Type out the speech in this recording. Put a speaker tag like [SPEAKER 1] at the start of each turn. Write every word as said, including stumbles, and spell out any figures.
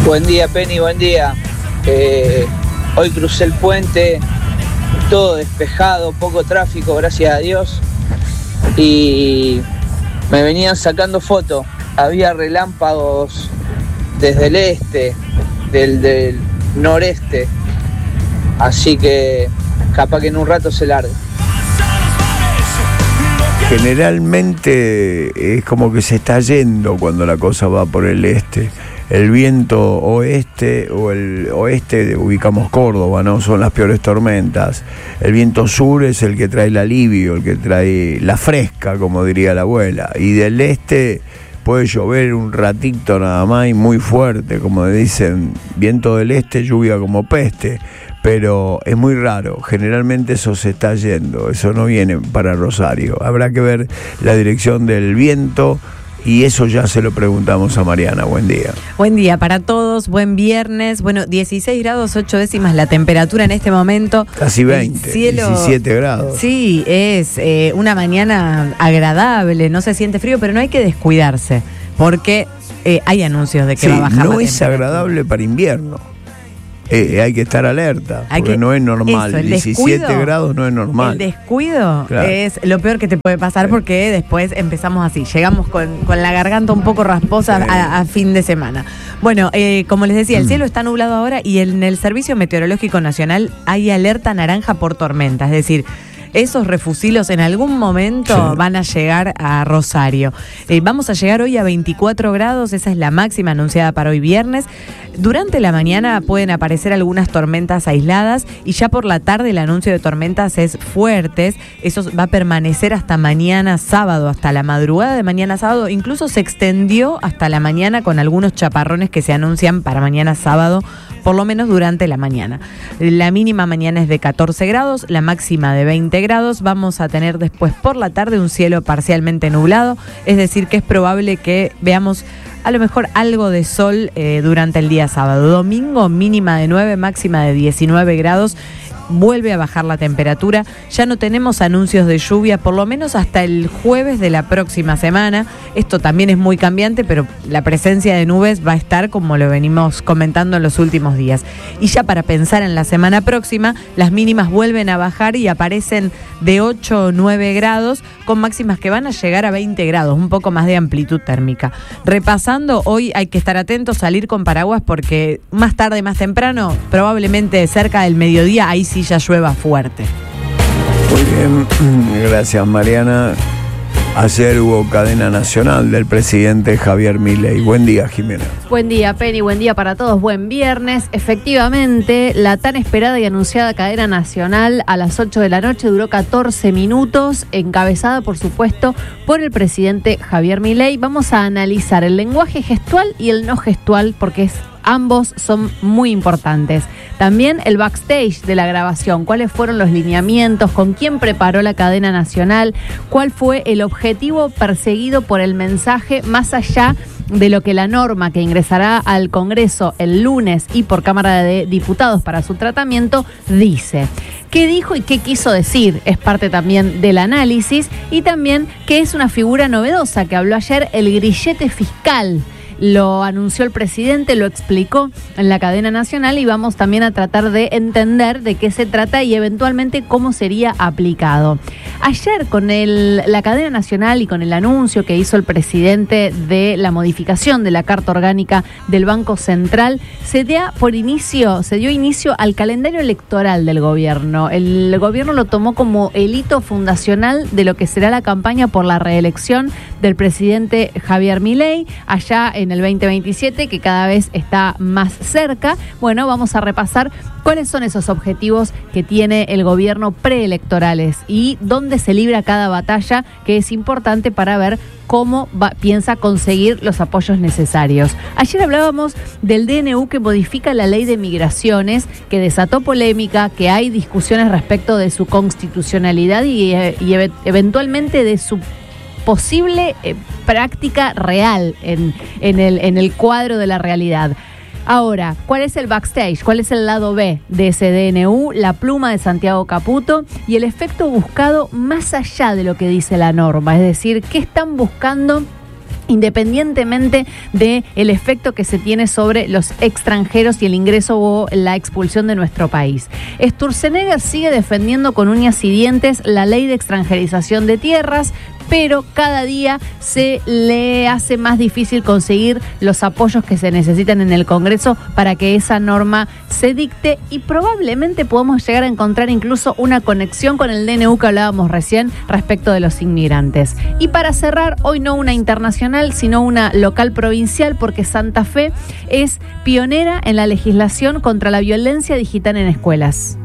[SPEAKER 1] Buen día, Penny, buen día. Eh, hoy crucé el puente, todo despejado, poco tráfico, gracias a Dios. Y me venían sacando fotos. Había relámpagos desde el este, del, del noreste. Así que capaz que en un rato se largue.
[SPEAKER 2] Generalmente es como que se está yendo cuando la cosa va por el este. El viento oeste o el oeste, ubicamos Córdoba, ¿no? Son las peores tormentas. El viento sur es el que trae el alivio, el que trae la fresca, como diría la abuela. Y del este puede llover un ratito nada más y muy fuerte, como dicen, viento del este, lluvia como peste. Pero es muy raro, generalmente eso se está yendo, eso no viene para Rosario. Habrá que ver la dirección del viento y eso ya se lo preguntamos a Mariana. Buen día.
[SPEAKER 3] Buen día para todos, buen viernes. Bueno, dieciséis grados ocho décimas la temperatura en este momento.
[SPEAKER 2] Casi veinte, cielo, diecisiete grados.
[SPEAKER 3] Sí, es eh, una mañana agradable, no se siente frío, pero no hay que descuidarse, porque eh, hay anuncios de que
[SPEAKER 2] sí,
[SPEAKER 3] va a bajar
[SPEAKER 2] no
[SPEAKER 3] la
[SPEAKER 2] es agradable para invierno. Eh, hay que estar alerta, hay porque que, no es normal, eso, diecisiete grados no es normal.
[SPEAKER 3] El descuido claro. es lo peor que te puede pasar, porque después empezamos así, llegamos con, con la garganta un poco rasposa sí. a, a fin de semana. Bueno, eh, como les decía, el cielo está nublado ahora y en el Servicio Meteorológico Nacional hay alerta naranja por tormenta, es decir, esos refusilos en algún momento sí. van a llegar a Rosario. Eh, vamos a llegar hoy a veinticuatro grados, esa es la máxima anunciada para hoy viernes. Durante la mañana pueden aparecer algunas tormentas aisladas y ya por la tarde el anuncio de tormentas es fuertes. Eso va a permanecer hasta mañana sábado, hasta la madrugada de mañana sábado. Incluso se extendió hasta la mañana con algunos chaparrones que se anuncian para mañana sábado, por lo menos durante la mañana. La mínima mañana es de catorce grados, la máxima de veinte grados. Vamos a tener después por la tarde un cielo parcialmente nublado, es decir que es probable que veamos a lo mejor algo de sol eh, durante el día sábado. Domingo mínima de nueve, máxima de diecinueve grados. Vuelve a bajar la temperatura, ya no tenemos anuncios de lluvia por lo menos hasta el jueves de la próxima semana. Esto también es muy cambiante, pero la presencia de nubes va a estar como lo venimos comentando en los últimos días. Y ya para pensar en la semana próxima, las mínimas vuelven a bajar y aparecen de ocho o nueve grados, con máximas que van a llegar a veinte grados, un poco más de amplitud térmica. Repasando, hoy hay que estar atentos, salir con paraguas, porque más tarde, más temprano, probablemente cerca del mediodía, ahí sí ya llueva fuerte.
[SPEAKER 2] Muy bien, gracias Mariana. Ayer hubo cadena nacional del presidente Javier Milei. Buen día, Jimena.
[SPEAKER 4] Buen día, Penny, buen día para todos, buen viernes. Efectivamente, la tan esperada y anunciada cadena nacional a las ocho de la noche duró catorce minutos, encabezada, por supuesto, por el presidente Javier Milei. Vamos a analizar el lenguaje gestual y el no gestual, porque es ambos son muy importantes. También el backstage de la grabación, cuáles fueron los lineamientos, con quién preparó la cadena nacional, cuál fue el objetivo perseguido por el mensaje, más allá de lo que la norma que ingresará al Congreso el lunes y por Cámara de Diputados para su tratamiento dice. ¿Qué dijo y qué quiso decir? Es parte también del análisis, y también que es una figura novedosa que habló ayer, el grillete fiscal. Lo anunció el presidente, lo explicó en la cadena nacional, y vamos también a tratar de entender de qué se trata y eventualmente cómo sería aplicado. Ayer con el, la cadena nacional y con el anuncio que hizo el presidente de la modificación de la Carta Orgánica del Banco Central, se dio por inicio, se dio inicio al calendario electoral del gobierno. El gobierno lo tomó como el hito fundacional de lo que será la campaña por la reelección del presidente Javier Milei allá en el veinte veintisiete, que cada vez está más cerca. Bueno, vamos a repasar cuáles son esos objetivos que tiene el gobierno preelectorales y dónde se libra cada batalla, que es importante para ver cómo va, piensa conseguir los apoyos necesarios. Ayer hablábamos del D N U que modifica la ley de migraciones, que desató polémica, que hay discusiones respecto de su constitucionalidad y, y eventualmente de su posible eh, práctica real en, en, el, en el cuadro de la realidad. Ahora, ¿cuál es el backstage? ¿Cuál es el lado B de ese D N U? La pluma de Santiago Caputo y el efecto buscado más allá de lo que dice la norma. Es decir, ¿qué están buscando independientemente del efecto que se tiene sobre los extranjeros y el ingreso o la expulsión de nuestro país. Sturzenegger sigue defendiendo con uñas y dientes la ley de extranjerización de tierras, pero cada día se le hace más difícil conseguir los apoyos que se necesitan en el Congreso para que esa norma se dicte, y probablemente podamos llegar a encontrar incluso una conexión con el D N U que hablábamos recién respecto de los inmigrantes. Y para cerrar, hoy no una internacional, sino una local provincial, porque Santa Fe es pionera en la legislación contra la violencia digital en escuelas.